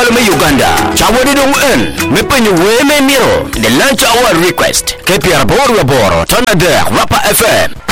me Uganda. Chawadi dong en me penyu we me miro. The lunch hour request. KPR Boro Boro. Tonade Rapa FM.